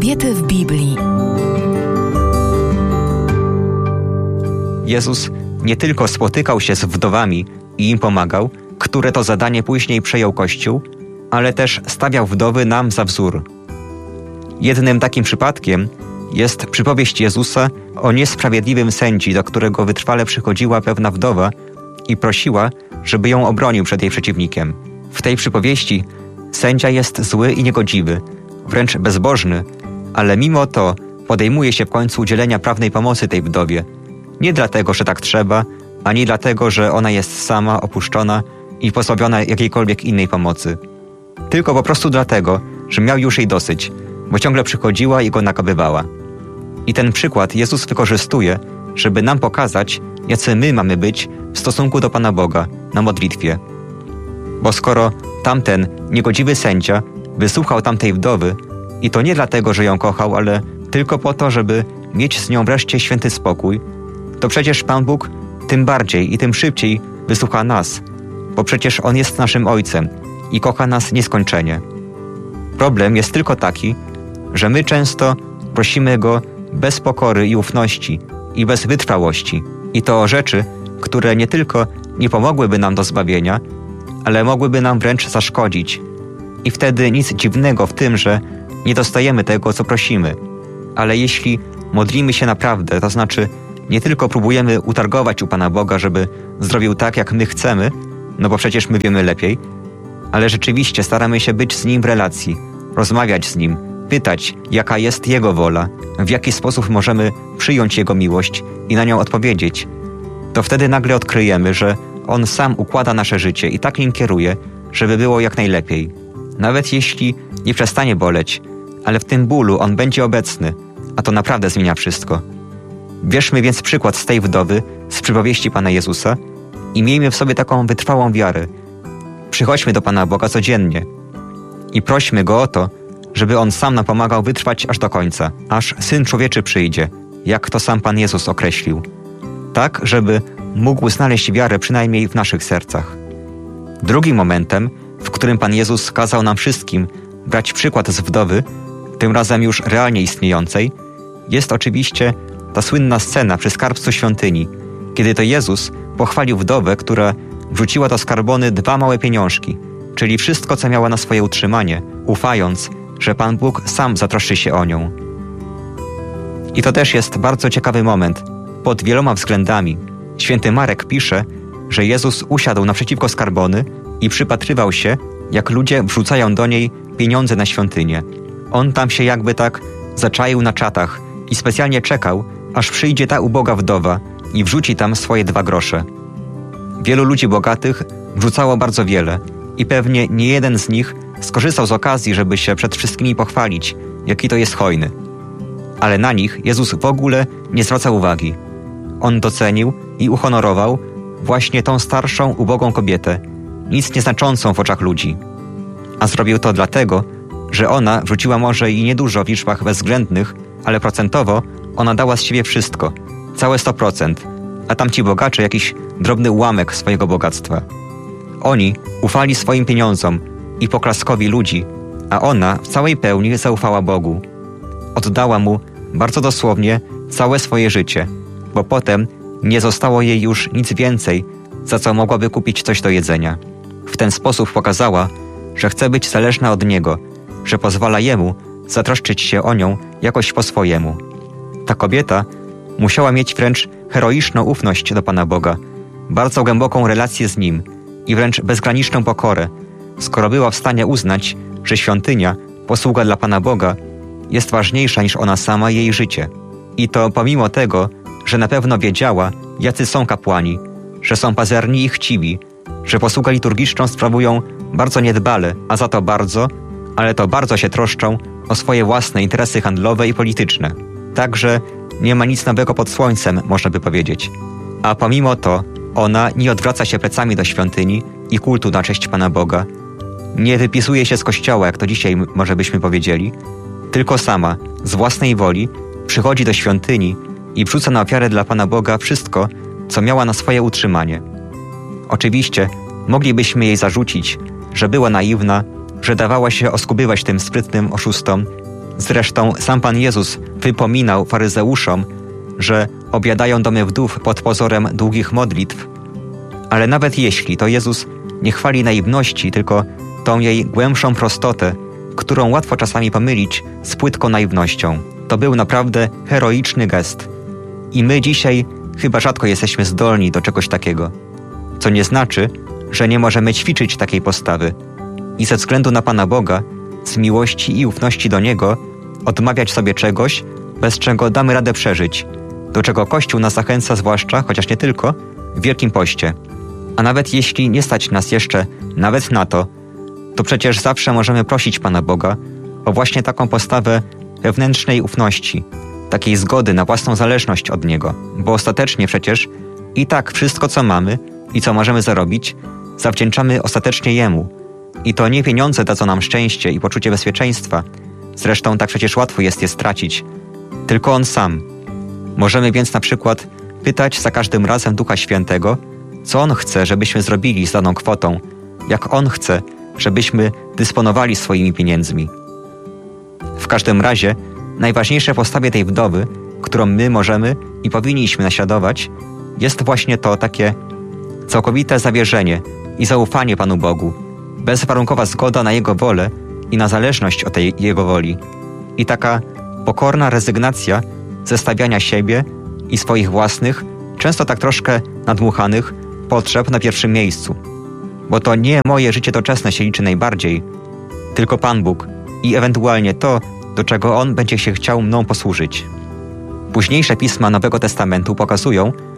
Kobiety w Biblii. Jezus nie tylko spotykał się z wdowami i im pomagał, które to zadanie później przejął Kościół, ale też stawiał wdowy nam za wzór. Jednym takim przypadkiem jest przypowieść Jezusa o niesprawiedliwym sędzi, do którego wytrwale przychodziła pewna wdowa i prosiła, żeby ją obronił przed jej przeciwnikiem. W tej przypowieści sędzia jest zły i niegodziwy, wręcz bezbożny, ale mimo to podejmuje się w końcu udzielenia prawnej pomocy tej wdowie. Nie dlatego, że tak trzeba, ani dlatego, że ona jest sama, opuszczona i pozbawiona jakiejkolwiek innej pomocy. Tylko po prostu dlatego, że miał już jej dosyć, bo ciągle przychodziła i go nakabywała. I ten przykład Jezus wykorzystuje, żeby nam pokazać, jacy my mamy być w stosunku do Pana Boga na modlitwie. Bo skoro tamten niegodziwy sędzia wysłuchał tamtej wdowy, i to nie dlatego, że ją kochał, ale tylko po to, żeby mieć z nią wreszcie święty spokój, to przecież Pan Bóg tym bardziej i tym szybciej wysłucha nas, bo przecież On jest naszym Ojcem i kocha nas nieskończenie. Problem jest tylko taki, że my często prosimy Go bez pokory i ufności i bez wytrwałości. I to o rzeczy, które nie tylko nie pomogłyby nam do zbawienia, ale mogłyby nam wręcz zaszkodzić. I wtedy nic dziwnego w tym, że nie dostajemy tego, co prosimy. Ale jeśli modlimy się naprawdę, to znaczy nie tylko próbujemy utargować u Pana Boga, żeby zrobił tak, jak my chcemy, no bo przecież my wiemy lepiej, ale rzeczywiście staramy się być z Nim w relacji, rozmawiać z Nim, pytać, jaka jest Jego wola, w jaki sposób możemy przyjąć Jego miłość i na nią odpowiedzieć, to wtedy nagle odkryjemy, że On sam układa nasze życie i tak nim kieruje, żeby było jak najlepiej. Nawet jeśli nie przestanie boleć, ale w tym bólu On będzie obecny, a to naprawdę zmienia wszystko. Bierzmy więc przykład z tej wdowy, z przypowieści Pana Jezusa i miejmy w sobie taką wytrwałą wiarę. Przychodźmy do Pana Boga codziennie i prośmy Go o to, żeby On sam nam pomagał wytrwać aż do końca, aż Syn Człowieczy przyjdzie, jak to sam Pan Jezus określił. Tak, żeby mógł znaleźć wiarę przynajmniej w naszych sercach. Drugim momentem, w którym Pan Jezus kazał nam wszystkim brać przykład z wdowy, tym razem już realnie istniejącej, jest oczywiście ta słynna scena przy skarbcu świątyni, kiedy to Jezus pochwalił wdowę, która wrzuciła do skarbony 2 małe pieniążki, czyli wszystko, co miała na swoje utrzymanie, ufając, że Pan Bóg sam zatroszczy się o nią. I to też jest bardzo ciekawy moment, pod wieloma względami. Święty Marek pisze, że Jezus usiadł naprzeciwko skarbony i przypatrywał się, jak ludzie wrzucają do niej pieniądze na świątynię. On tam się jakby tak zaczaił na czatach i specjalnie czekał, aż przyjdzie ta uboga wdowa i wrzuci tam swoje 2 grosze. Wielu ludzi bogatych wrzucało bardzo wiele i pewnie nie jeden z nich skorzystał z okazji, żeby się przed wszystkimi pochwalić, jaki to jest hojny. Ale na nich Jezus w ogóle nie zwracał uwagi. On docenił i uhonorował właśnie tą starszą, ubogą kobietę, nic nieznaczącą w oczach ludzi. A zrobił to dlatego, że ona wrzuciła może i niedużo w liczbach bezwzględnych, ale procentowo ona dała z siebie wszystko, całe 100%, a tamci bogacze jakiś drobny ułamek swojego bogactwa. Oni ufali swoim pieniądzom i poklaskowi ludzi, a ona w całej pełni zaufała Bogu. Oddała Mu bardzo dosłownie całe swoje życie, bo potem nie zostało jej już nic więcej, za co mogłaby kupić coś do jedzenia. W ten sposób pokazała, że chce być zależna od Niego, że pozwala Jemu zatroszczyć się o nią jakoś po swojemu. Ta kobieta musiała mieć wręcz heroiczną ufność do Pana Boga, bardzo głęboką relację z Nim i wręcz bezgraniczną pokorę, skoro była w stanie uznać, że świątynia, posługa dla Pana Boga, jest ważniejsza niż ona sama i jej życie. I to pomimo tego, że na pewno wiedziała, jacy są kapłani, że są pazerni i chciwi, że posługę liturgiczną sprawują bardzo niedbale, a za to bardzo, ale to bardzo się troszczą o swoje własne interesy handlowe i polityczne. Także nie ma nic nowego pod słońcem, można by powiedzieć. A pomimo to ona nie odwraca się plecami do świątyni i kultu na cześć Pana Boga, nie wypisuje się z kościoła, jak to dzisiaj może byśmy powiedzieli, tylko sama, z własnej woli, przychodzi do świątyni i wrzuca na ofiarę dla Pana Boga wszystko, co miała na swoje utrzymanie. Oczywiście moglibyśmy jej zarzucić, że była naiwna, że dawała się oskubywać tym sprytnym oszustom Zresztą sam Pan Jezus wypominał faryzeuszom, że objadają domy wdów pod pozorem długich modlitw. Ale nawet jeśli to Jezus nie chwali naiwności, tylko tą jej głębszą prostotę, którą łatwo czasami pomylić z płytką naiwnością, to był naprawdę heroiczny gest. I my dzisiaj chyba rzadko jesteśmy zdolni do czegoś takiego. Co nie znaczy, że nie możemy ćwiczyć takiej postawy i ze względu na Pana Boga, z miłości i ufności do Niego, odmawiać sobie czegoś, bez czego damy radę przeżyć, do czego Kościół nas zachęca zwłaszcza, chociaż nie tylko, w Wielkim Poście. A nawet jeśli nie stać nas jeszcze nawet na to, to przecież zawsze możemy prosić Pana Boga o właśnie taką postawę wewnętrznej ufności, takiej zgody na własną zależność od Niego, bo ostatecznie przecież i tak wszystko, co mamy i co możemy zarobić, zawdzięczamy ostatecznie Jemu. I to nie pieniądze dadzą nam szczęście i poczucie bezpieczeństwa, zresztą tak przecież łatwo jest je stracić, tylko On sam. Możemy więc na przykład pytać za każdym razem Ducha Świętego, co On chce, żebyśmy zrobili z daną kwotą, jak On chce, żebyśmy dysponowali swoimi pieniędzmi. W każdym razie najważniejsze w postawie tej wdowy, którą my możemy i powinniśmy naśladować, jest właśnie to takie całkowite zawierzenie i zaufanie Panu Bogu, bezwarunkowa zgoda na Jego wolę i na zależność od tej Jego woli i taka pokorna rezygnacja ze stawiania siebie i swoich własnych, często tak troszkę nadmuchanych, potrzeb na pierwszym miejscu. Bo to nie moje życie doczesne się liczy najbardziej, tylko Pan Bóg i ewentualnie to, do czego On będzie się chciał mną posłużyć. Późniejsze pisma Nowego Testamentu pokazują,